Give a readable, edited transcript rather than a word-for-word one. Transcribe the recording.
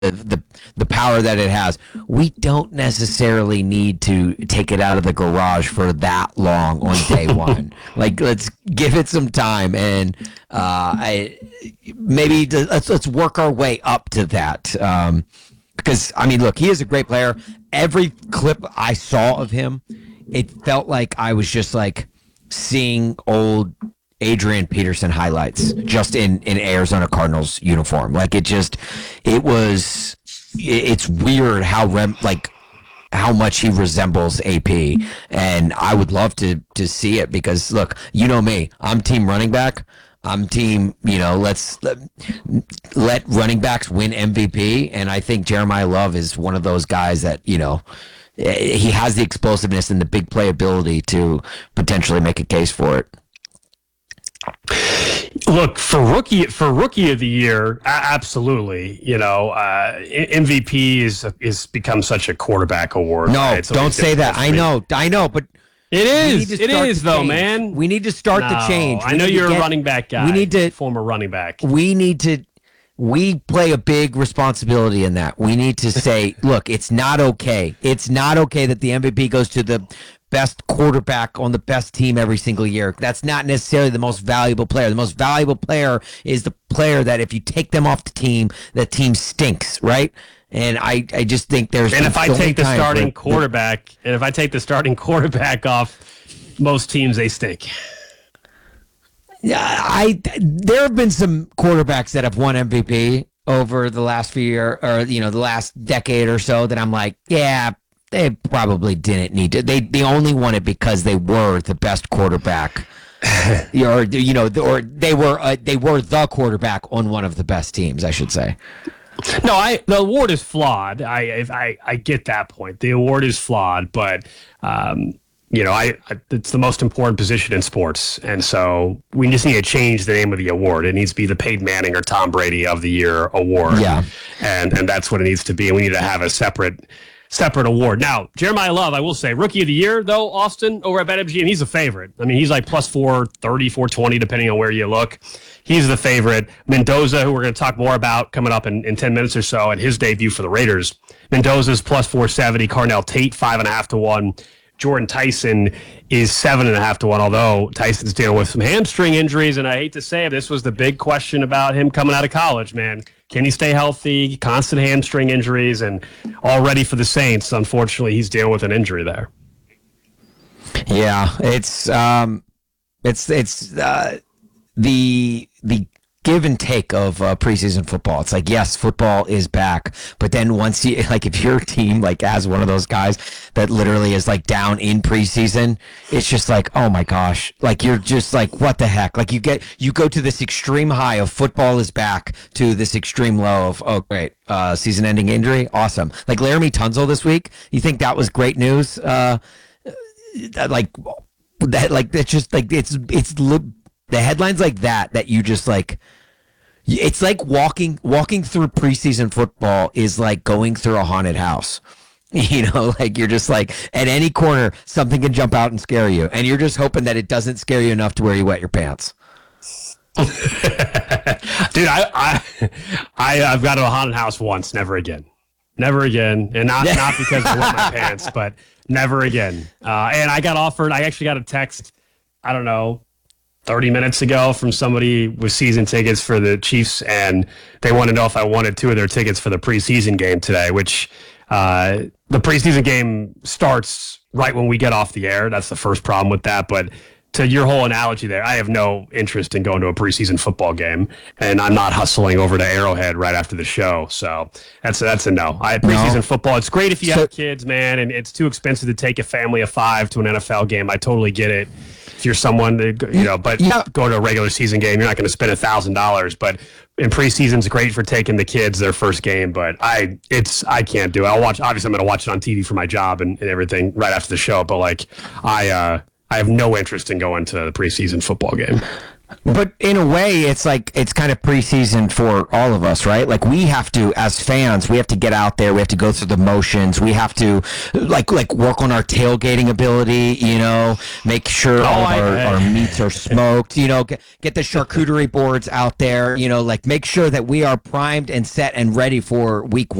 the power that it has. We don't necessarily need to take it out of the garage for that long on day one. Like, let's give it some time, and let's work our way up to that. Because I mean, look, he is a great player. Every clip I saw of him, it felt like I was just like seeing old Adrian Peterson highlights just in Arizona Cardinals uniform. Like, it's weird how much he resembles AP, and I would love to see it because, look, you know me, I'm team running back. I'm team, let's let running backs win MVP, and I think Jeremiah Love is one of those guys that, he has the explosiveness and the big playability to potentially make a case for it. Look, for rookie of the year, absolutely. MVP is become such a quarterback award. No, right? don't say that. I know, but it is though, man. We need to start the change. I know you're a running back guy. We need to former running back. We play a big responsibility in that. We need to say, look, it's not okay. It's not okay that the MVP goes to the best quarterback on the best team every single year. That's not necessarily the most valuable player. The most valuable player is the player that if you take them off the team stinks, right? And I just think there's and if I take the starting quarterback off most teams, they stink. Yeah, there have been some quarterbacks that have won MVP over the last few years, or the last decade or so, that I'm like, yeah, they probably didn't need to. They only won it because they were the best quarterback, or they were the quarterback on one of the best teams, I should say. No, the award is flawed. I get that point. The award is flawed, but it's the most important position in sports, and so we just need to change the name of the award. It needs to be the Peyton Manning or Tom Brady of the Year award. Yeah, and that's what it needs to be. And we need to have a separate award. Now, Jeremiah Love, I will say, Rookie of the Year, though, Austin, over at BetMGM, he's a favorite. I mean, he's like plus 430, 420, depending on where you look. He's the favorite. Mendoza, who we're going to talk more about coming up in 10 minutes or so, at his debut for the Raiders. Mendoza's plus 470. Carnell Tate, 5.5 to 1. Jordan Tyson is 7.5 to 1, although Tyson's dealing with some hamstring injuries, and I hate to say it, this was the big question about him coming out of college, man. Can he stay healthy? Constant hamstring injuries, and already for the Saints, unfortunately, he's dealing with an injury there. Yeah, it's the give and take of preseason football. It's like, yes, football is back, but then once if your team has one of those guys that literally is down in preseason, it's just like, oh my gosh, you're just like, what the heck? You go to this extreme high of football is back to this extreme low of, oh great, season-ending injury, awesome. Like Laramie Tunsil this week, you think that was great news? It's the headlines like that you just like. It's like walking through preseason football is like going through a haunted house. You're just like, at any corner something can jump out and scare you, and you're just hoping that it doesn't scare you enough to where you wet your pants. Dude, I've got to a haunted house once, never again, and not because I wet my pants, but never again. And I actually got a text, I don't know, 30 minutes ago from somebody with season tickets for the Chiefs, and they want to know if I wanted 2 of their tickets for the preseason game today, which the preseason game starts right when we get off the air. That's the first problem with that. But to your whole analogy there, I have no interest in going to a preseason football game, and I'm not hustling over to Arrowhead right after the show. So that's a no. Preseason football, it's great if you have kids, man, and it's too expensive to take a family of 5 to an NFL game. I totally get it. If you're someone that, go to a regular season game, you're not going to spend $1,000. But in preseason, it's great for taking the kids their first game. But I can't do it. Obviously, I'm going to watch it on TV for my job and everything right after the show. But I have no interest in going to the preseason football game. But in a way, it's like it's kind of preseason for all of us, right? Like we have to, as fans, we have to get out there. We have to go through the motions. We have to like work on our tailgating ability. Make sure all of our meats are smoked. Get the charcuterie boards out there. Like make sure that we are primed and set and ready for week